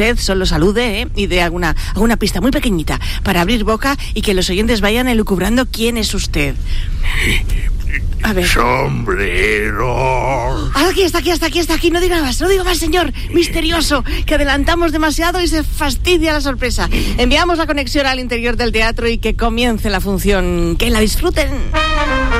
usted solo salude y dé alguna pista muy pequeñita para abrir boca y que los oyentes vayan elucubrando quién es usted. A ver. Sombrero. Aquí está. No diga más, señor. Misterioso, que adelantamos demasiado y se fastidia la sorpresa. Enviamos la conexión al interior del teatro y que comience la función. Que la disfruten.